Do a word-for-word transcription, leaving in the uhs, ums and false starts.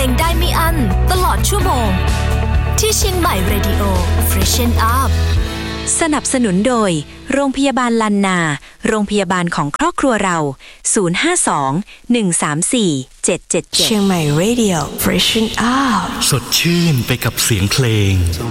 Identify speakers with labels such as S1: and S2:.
S1: งได้ไม่อั้นตลอดชั่วโมงที่เชียงใหม่ Radio Freshen Up
S2: สนับสนุนโดยโรงพยาบาลลันนาโรงพยาบาลของครอบครัวเราศูนย์ ห้า สอง หนึ่ง สาม สี่ เจ็ด เจ็ด เจ็ด
S3: เชียงใหม่ Radio Freshen Up
S4: สดชื่นไปกับเสียงเพลง